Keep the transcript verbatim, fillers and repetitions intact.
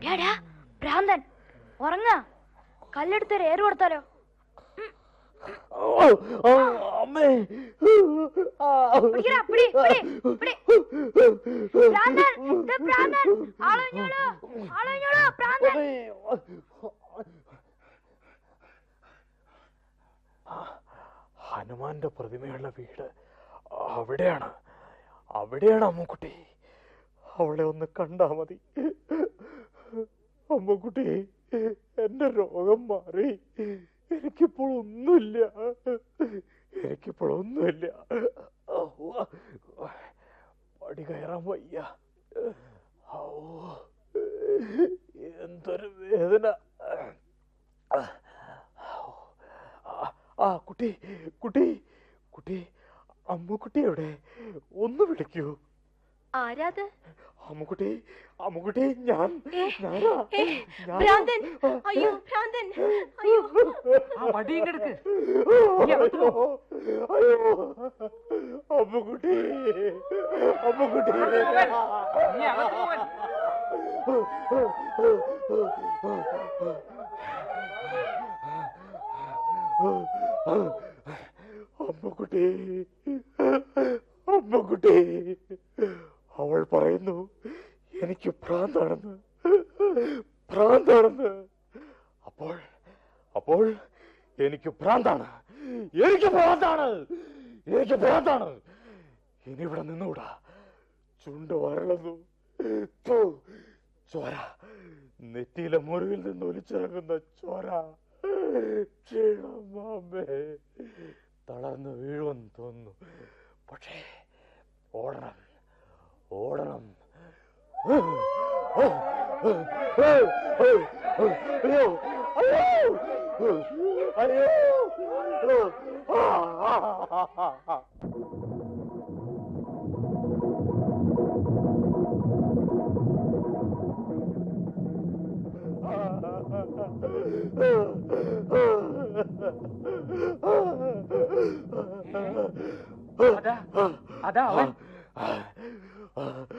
ഭ്രാന്തൻ ഉറങ്ങ. കല്ലെടുത്തൊരു ഏറ് കൊടുത്താലോ? ഹനുമാന്റെ പ്രതിമയുള്ള വീട് അവിടെയാണ്. അവിടെയാണ് അമ്മുക്കുട്ടി. അവളെ ഒന്ന് കണ്ടാ മതി. അമ്മുക്കുട്ടി, എന്റെ രോഗം മാറി. എനിക്കിപ്പോൾ ഒന്നുമില്ല. എനിക്കിപ്പോൾ ഒന്നുമില്ല. പടി കയറാൻ വയ്യ. എന്തൊരു വേദന. ആ കുട്ടി കുട്ടി കുട്ടി അമ്മുക്കുട്ടി എവിടെ? ഒന്ന് വിളിക്കൂ. ആരാത്? അമ്മുക്കുട്ടി, അമ്മുക്കുട്ടി, ഞാൻ ഭ്രാന്തൻ. അയ്യോ ഭ്രാന്തൻ, അയ്യോ വടിയെടുക്ക്. അമ്മുക്കുട്ടി, അമ്മുക്കുട്ടി, അമ്മുക്കുട്ടി, അമ്മുക്കുട്ടി. അവൾ പറയുന്നു എനിക്ക് ഭ്രാന്താണെന്ന്, ഭ്രാന്താണെന്ന്. അപ്പോൾ അപ്പോൾ എനിക്ക് ഭ്രാന്താണ്, എനിക്ക് ഭ്രാന്താണ്, എനിക്ക് ഭ്രാന്താണ്. ഇനി ഇവിടെ നിന്നുകൂടാ. ചുണ്ട് വരളുന്നു. ചോര, നെറ്റിയിലെ മുറിവിൽ നിന്ന് ഒലിച്ചിറങ്ങുന്ന ചോര. ക്ഷീണമാമേ, തളർന്ന് വീഴുമെന്ന് തോന്നുന്നു. പക്ഷേ ഓടണം, ഓടണം. അയ്യോ, അയ്യോ, അയ്യോ. അതാ അതാ അവൻ